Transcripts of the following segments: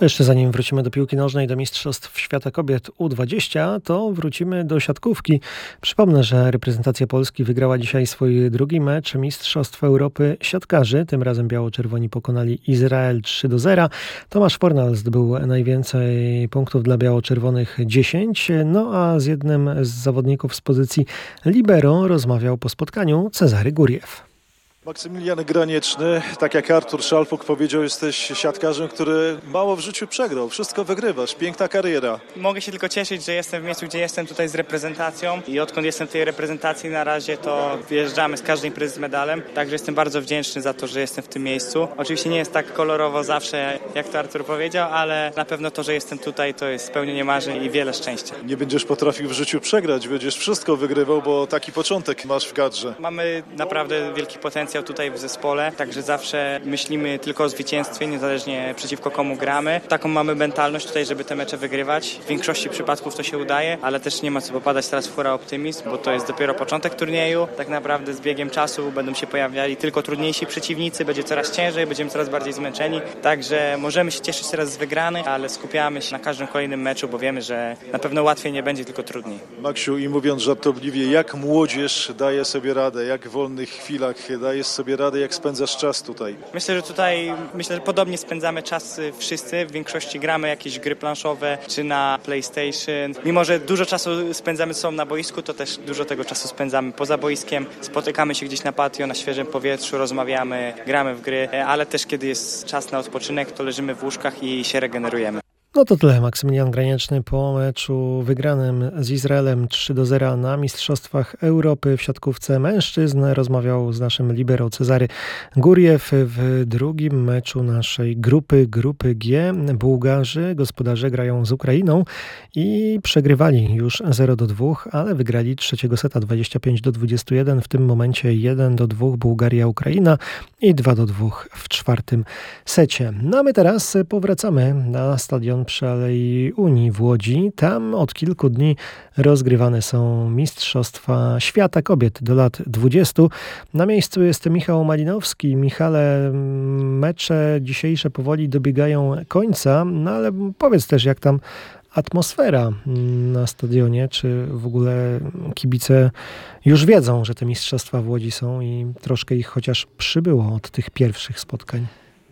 To jeszcze zanim wrócimy do piłki nożnej, do Mistrzostw Świata Kobiet U20, to wrócimy do siatkówki. Przypomnę, że reprezentacja Polski wygrała dzisiaj swój drugi mecz Mistrzostw Europy siatkarzy. Tym razem biało-czerwoni pokonali Izrael 3-0. Tomasz Fornal zdobył najwięcej punktów dla biało-czerwonych 10, no a z jednym z zawodników z pozycji libero rozmawiał po spotkaniu Cezary Guriew. Maksymilian Granieczny, tak jak Artur Szalfuk powiedział, jesteś siatkarzem, który mało w życiu przegrał. Wszystko wygrywasz. Piękna kariera. Mogę się tylko cieszyć, że jestem w miejscu, gdzie jestem tutaj z reprezentacją i odkąd jestem w tej reprezentacji na razie, to wyjeżdżamy z każdej imprezy z medalem. Także jestem bardzo wdzięczny za to, że jestem w tym miejscu. Oczywiście nie jest tak kolorowo zawsze, jak to Artur powiedział, ale na pewno to, że jestem tutaj, to jest spełnienie marzeń i wiele szczęścia. Nie będziesz potrafił w życiu przegrać, będziesz wszystko wygrywał, bo taki początek masz w kadrze. Mamy naprawdę wielki potencjał tutaj w zespole, także zawsze myślimy tylko o zwycięstwie, niezależnie przeciwko komu gramy. Taką mamy mentalność tutaj, żeby te mecze wygrywać. W większości przypadków to się udaje, ale też nie ma co popadać teraz w hura optymizm, bo to jest dopiero początek turnieju. Tak naprawdę z biegiem czasu będą się pojawiali tylko trudniejsi przeciwnicy, będzie coraz ciężej, będziemy coraz bardziej zmęczeni. Także możemy się cieszyć teraz z wygranych, ale skupiamy się na każdym kolejnym meczu, bo wiemy, że na pewno łatwiej nie będzie, tylko trudniej. Maksiu, i mówiąc żartobliwie, jak młodzież daje sobie radę, jak w wolnych chwilach dajesz sobie radę, jak spędzasz czas tutaj? Myślę, że podobnie spędzamy czas wszyscy. W większości gramy jakieś gry planszowe czy na PlayStation. Mimo że dużo czasu spędzamy ze sobą na boisku, to też dużo tego czasu spędzamy poza boiskiem. Spotykamy się gdzieś na patio, na świeżym powietrzu, rozmawiamy, gramy w gry, ale też kiedy jest czas na odpoczynek, to leżymy w łóżkach i się regenerujemy. No to tyle. Maksymilian Granieczny po meczu wygranym z Izraelem 3-0 na Mistrzostwach Europy w siatkówce mężczyzn rozmawiał z naszym libero Cezary Guriew. W drugim meczu naszej grupy G Bułgarzy, gospodarze, grają z Ukrainą i przegrywali już 0-2, ale wygrali trzeciego seta 25-21. W tym momencie 1-2 Bułgaria-Ukraina i 2-2 w czwartym secie. No a my teraz powracamy na stadion przy Alei Unii w Łodzi. Tam od kilku dni rozgrywane są Mistrzostwa Świata Kobiet do lat 20. Na miejscu jest Michał Malinowski. Michale, mecze dzisiejsze powoli dobiegają końca, no ale powiedz też, jak tam atmosfera na stadionie, czy w ogóle kibice już wiedzą, że te mistrzostwa w Łodzi są i troszkę ich chociaż przybyło od tych pierwszych spotkań?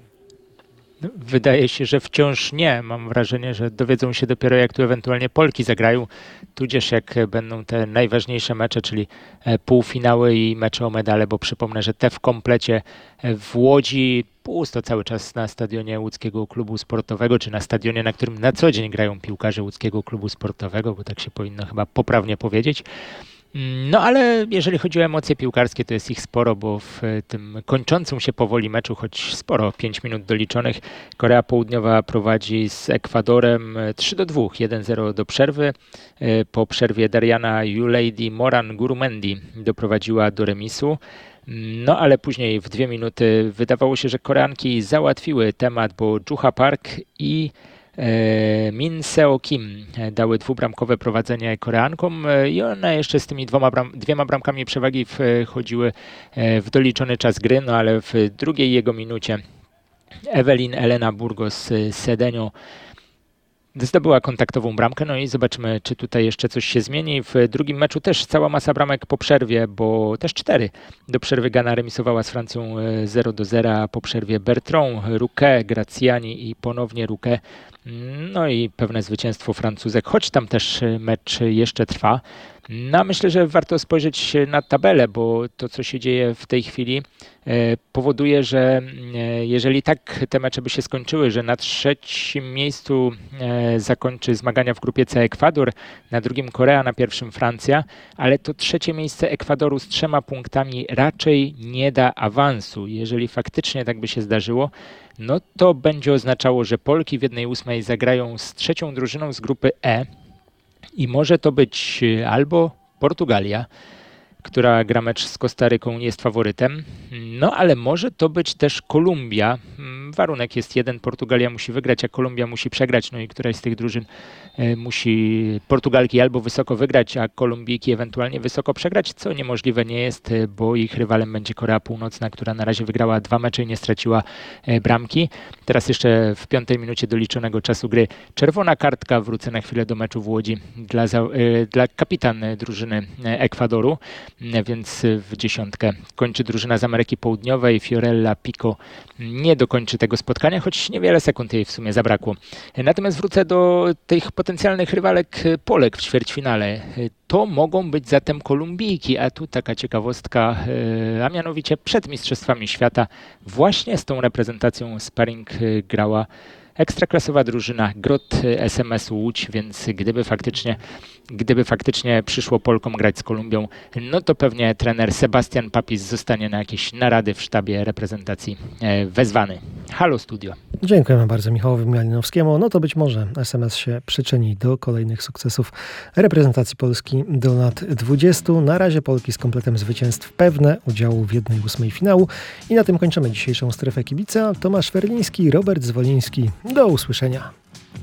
Wydaje się, że wciąż nie. Mam wrażenie, że dowiedzą się dopiero, jak tu ewentualnie Polki zagrają, tudzież jak będą te najważniejsze mecze, czyli półfinały i mecze o medale, bo przypomnę, że te w komplecie w Łodzi pusto cały czas na stadionie Łódzkiego Klubu Sportowego, czy na stadionie, na którym na co dzień grają piłkarze Łódzkiego Klubu Sportowego, bo tak się powinno chyba poprawnie powiedzieć. No ale jeżeli chodzi o emocje piłkarskie, to jest ich sporo, bo w tym kończącym się powoli meczu, choć sporo, 5 minut doliczonych, Korea Południowa prowadzi z Ekwadorem 3-2, 1-0 do przerwy. Po przerwie Dariana Yulady Moran Gurumendi doprowadziła do remisu. No ale później w 2 minuty wydawało się, że Koreanki załatwiły temat, bo Juha Park i Min Seo Kim dały dwubramkowe prowadzenie Koreankom i one jeszcze z tymi dwiema bramkami przewagi wchodziły w doliczony czas gry, no ale w drugiej jego minucie Ewelin Elena Burgos Sedenio zdobyła kontaktową bramkę, no i zobaczymy, czy tutaj jeszcze coś się zmieni. W drugim meczu też cała masa bramek po przerwie, bo też 4. Do przerwy Ghana remisowała z Francją 0-0, a po przerwie Bertrand, Ruquet, Graziani i ponownie Ruquet. No i pewne zwycięstwo Francuzek, choć tam też mecz jeszcze trwa. No myślę, że warto spojrzeć na tabelę, bo to, co się dzieje w tej chwili, powoduje, że jeżeli tak te mecze by się skończyły, że na trzecim miejscu zakończy zmagania w grupie C Ekwador, na drugim Korea, na pierwszym Francja, ale to trzecie miejsce Ekwadoru z 3 punktami raczej nie da awansu. Jeżeli faktycznie tak by się zdarzyło, no to będzie oznaczało, że Polki w 1/8 zagrają z trzecią drużyną z grupy E i może to być albo Portugalia, która gra mecz z Kostaryką, jest faworytem, no ale może to być też Kolumbia, Warunek jest jeden, Portugalia musi wygrać, a Kolumbia musi przegrać, no i któraś z tych drużyn musi Portugalki albo wysoko wygrać, a Kolumbijki ewentualnie wysoko przegrać, co niemożliwe nie jest, bo ich rywalem będzie Korea Północna, która na razie wygrała 2 mecze i nie straciła bramki. Teraz jeszcze w 5 minucie doliczonego czasu gry czerwona kartka, wrócę na chwilę do meczu w Łodzi dla kapitan drużyny Ekwadoru, więc w 10 kończy drużyna z Ameryki Południowej. Fiorella Pico nie dokończy tego spotkania, choć niewiele sekund jej w sumie zabrakło. Natomiast wrócę do tych potencjalnych rywalek Polek w ćwierćfinale. To mogą być zatem Kolumbijki, a tu taka ciekawostka, a mianowicie przed Mistrzostwami Świata właśnie z tą reprezentacją sparring grała ekstraklasowa drużyna Grot SMS Łódź, więc gdyby faktycznie przyszło Polkom grać z Kolumbią, no to pewnie trener Sebastian Papis zostanie na jakieś narady w sztabie reprezentacji wezwany. Halo Studio. Dziękujemy bardzo Michałowi Malinowskiemu. No to być może SMS się przyczyni do kolejnych sukcesów reprezentacji Polski do lat 20. Na razie Polki z kompletem zwycięstw pewne udziału w 1/8 finału. I na tym kończymy dzisiejszą Strefę Kibica. Tomasz Ferliński, Robert Zwoliński. Do usłyszenia.